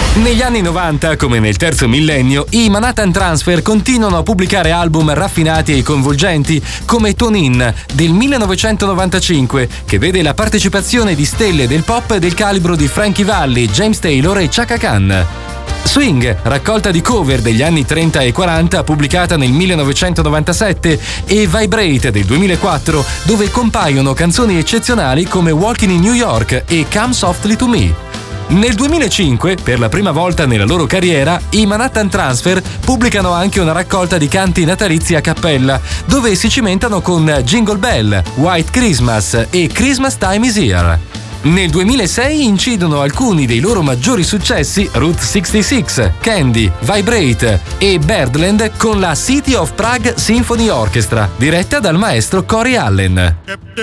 Negli anni 90, come nel terzo millennio, i Manhattan Transfer continuano a pubblicare album raffinati e coinvolgenti, come Tune In del 1995, che vede la partecipazione di stelle del pop del calibro di Frankie Valli, James Taylor e Chaka Khan. Swing, raccolta di cover degli anni 30 e 40 pubblicata nel 1997, e Vibrate del 2004, dove compaiono canzoni eccezionali come Walking in New York e Come Softly to Me. Nel 2005, per la prima volta nella loro carriera, i Manhattan Transfer pubblicano anche una raccolta di canti natalizi a cappella, dove si cimentano con Jingle Bell, White Christmas e Christmas Time is Here. Nel 2006 incidono alcuni dei loro maggiori successi, Route 66, Candy, Vibrate e Birdland, con la City of Prague Symphony Orchestra, diretta dal maestro Cory Allen.